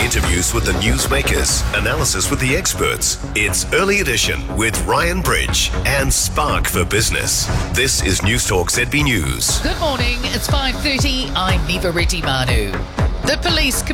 Interviews with the newsmakers, analysis with the experts. It's Early Edition with Ryan Bridge and Spark for Business. This is News Talk ZB News. Good morning, it's 5:30. I'm Niva Reddy Manu. The police